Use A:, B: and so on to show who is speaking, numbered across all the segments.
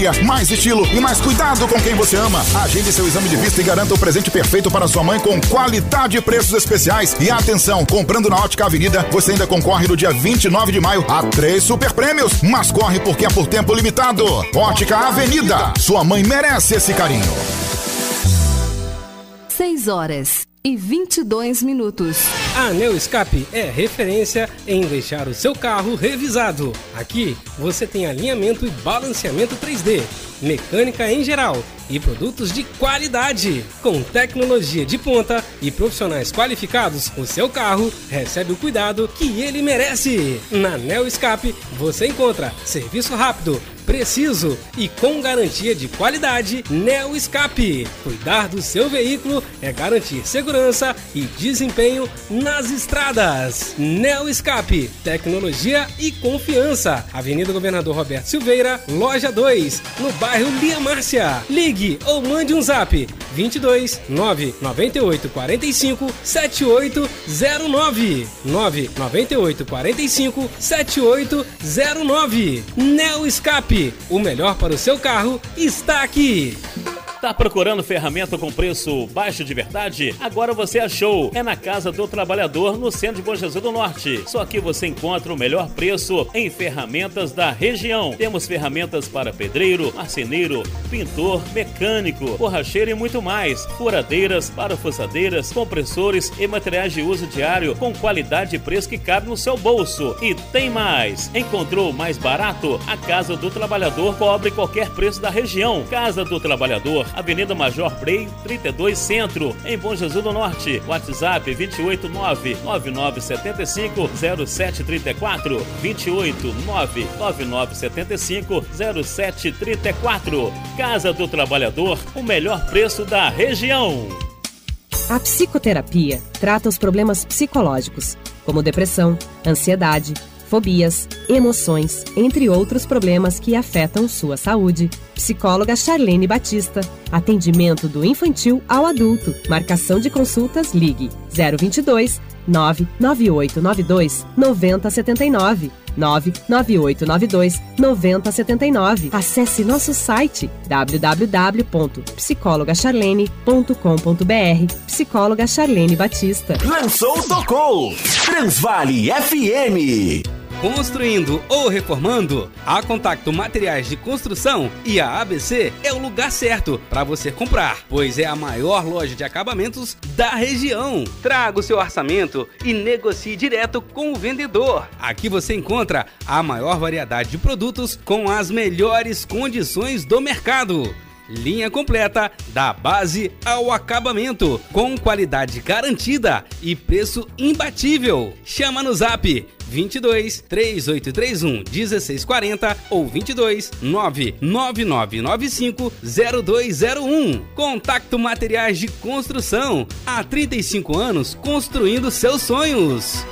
A: Mais estilo e mais cuidado com quem você ama. Agende seu exame de vista e garanta o presente perfeito para sua mãe com qualidade e preços especiais. E atenção, comprando na Ótica Avenida, você ainda concorre no dia 29 de maio a 3 super prêmios. Mas corre porque é por tempo limitado. Ótica Avenida, sua mãe merece esse carinho.
B: 6h22.
C: A Neo Escape é referência em deixar o seu carro revisado. Aqui você tem alinhamento e balanceamento 3D, mecânica em geral e produtos de qualidade. Com tecnologia de ponta e profissionais qualificados, o seu carro recebe o cuidado que ele merece. Na Neo Escape você encontra serviço rápido, preciso e com garantia de qualidade. Neo Escape. Cuidar do seu veículo é garantir segurança e desempenho nas estradas. Neo Escape. Tecnologia e confiança. Avenida Governador Roberto Silveira, loja 2, no bairro Lia Márcia. Ligue ou mande um zap 22 998 45 7809 998 45 7809. Neo Escape. O melhor para o seu carro está aqui.
D: Tá procurando ferramenta com preço baixo de verdade? Agora você achou! É na Casa do Trabalhador, no centro de Bom Jesus do Norte. Só aqui você encontra o melhor preço em ferramentas da região. Temos ferramentas para pedreiro, marceneiro, pintor, mecânico, borracheiro e muito mais. Furadeiras, parafusadeiras, compressores e materiais de uso diário com qualidade e preço que cabe no seu bolso. E tem mais! Encontrou mais barato? A Casa do Trabalhador cobre qualquer preço da região. Casa do Trabalhador, Avenida Major Brei, 32 Centro, em Bom Jesus do Norte. WhatsApp 289-9975-0734, 289-9975-0734. Casa do Trabalhador, o melhor preço da região.
E: A psicoterapia trata os problemas psicológicos, como depressão, ansiedade, fobias, emoções, entre outros problemas que afetam sua saúde. Psicóloga Charlene Batista. Atendimento do infantil ao adulto. Marcação de consultas, ligue 022 99892 9079. 99892 9079. Acesse nosso site www.psicologacharlene.com.br. Psicóloga Charlene Batista.
F: Lançou, tocou Transvale FM.
C: Construindo ou reformando? A Contacto Materiais de Construção e a ABC é o lugar certo para você comprar, pois é a maior loja de acabamentos da região. Traga o seu orçamento e negocie direto com o vendedor. Aqui você encontra a maior variedade de produtos com as melhores condições do mercado. Linha completa da base ao acabamento, com qualidade garantida e preço imbatível. Chama no zap 22 3831 1640 ou 22 99995 0201. Contacto Materiais de Construção. Há 35 anos construindo seus sonhos.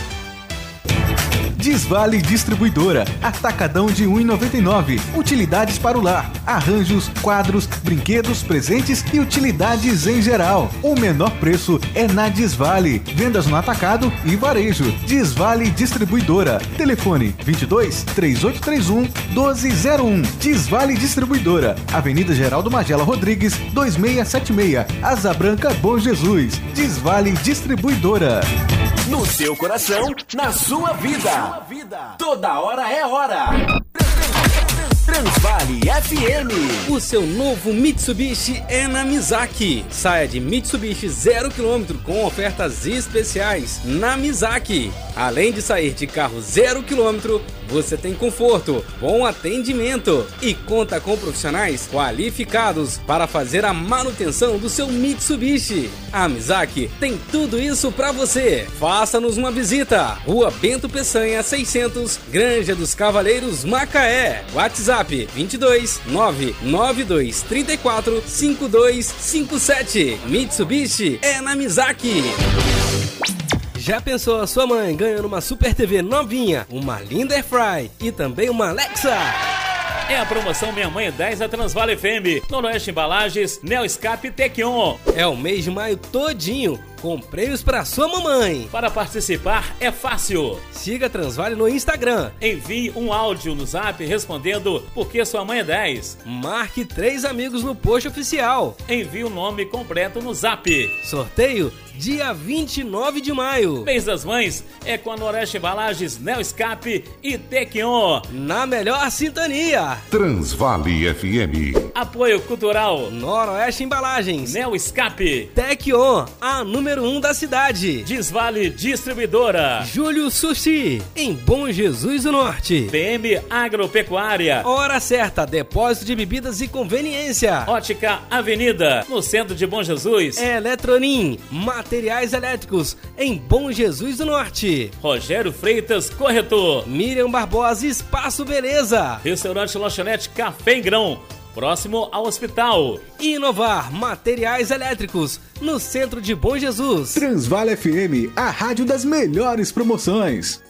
G: Desvale Distribuidora, atacadão de R$ 1,99. Utilidades para o lar, arranjos, quadros, brinquedos, presentes e utilidades em geral. O menor preço é na Desvale. Vendas no atacado e varejo. Desvale Distribuidora. Telefone 22 3831 1201. Desvale Distribuidora. Avenida Geraldo Magela Rodrigues, 2676. Asa Branca, Bom Jesus. Desvale Distribuidora.
F: No seu coração, na sua vida. Toda hora é hora. Transvale FM.
C: O seu novo Mitsubishi é na Mizaki. Saia de Mitsubishi 0 km com ofertas especiais na Mizaki. Além de sair de carro 0 km, você tem conforto, bom atendimento e conta com profissionais qualificados para fazer a manutenção do seu Mitsubishi. A Mizaki tem tudo isso para você. Faça-nos uma visita. Rua Bento Peçanha 600, Granja dos Cavaleiros, Macaé. WhatsApp 22 992 34 5257. Mitsubishi é na Mizaki. Já pensou a sua mãe ganhando uma Super TV novinha, uma linda Airfry e também uma Alexa?
D: É a promoção Minha Mãe 10 da Transvale FM, Noroeste Embalagens, Neoscape e Tequion.
C: É o mês de maio todinho, com prêmios para sua mamãe.
D: Para participar é fácil.
C: Siga a Transvale no Instagram.
D: Envie um áudio no Zap respondendo por que sua mãe é 10.
C: Marque 3 amigos no post oficial.
D: Envie o nome completo no Zap.
C: Sorteio dia 29 de maio.
D: Mês das Mães é com a Noroeste Embalagens, Neoscape e Tequion.
C: Na melhor sintonia.
A: Transvale FM.
D: Apoio Cultural.
C: Noroeste Embalagens.
D: Neoscape.
C: Tequion, a número 1 da cidade.
D: Desvale Distribuidora.
C: Júlio Sushi, em Bom Jesus do Norte.
D: PM Agropecuária.
C: Hora certa, depósito de bebidas e conveniência.
D: Ótica Avenida, no centro de Bom Jesus.
C: Eletronim, materiais elétricos, em Bom Jesus do Norte.
D: Rogério Freitas, corretor.
C: Miriam Barbosa, Espaço Beleza.
D: Restaurante Lanchonete Café em Grão, próximo ao hospital.
C: Inovar Materiais Elétricos, no centro de Bom Jesus.
G: Transvale FM, a rádio das melhores promoções.